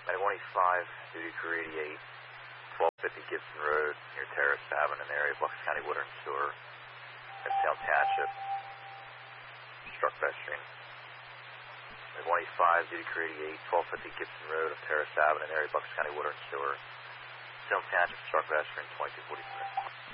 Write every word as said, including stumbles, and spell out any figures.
At one eighty-five, duty crew eighty-eight, twelve fifty Gibson Road, near Terrace Avenue in the area of Bucks County Water and Sewer, Uptown Township, struck pedestrian. At one eighty-five, duty crew eighty-eight, twelve fifty Gibson Road, Terrace Avenue in the area of Bucks County Water and Sewer, Uptown Township, struck pedestrian, twenty-two forty-three.